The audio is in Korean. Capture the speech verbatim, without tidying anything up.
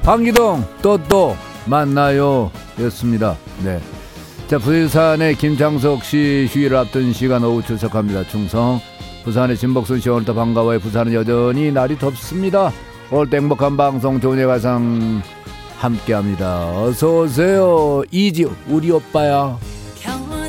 방기동 또 또 만나요 였습니다. 네. 자, 부산의 김창석 씨 휴일을 앞둔 시간 오후 출석합니다. 충성. 부산의 진복순 씨 오늘도 반가워요. 부산은 여전히 날이 덥습니다. 오늘도 행복한 방송 좋은 가상 함께합니다. 어서오세요 이지 우리 오빠야.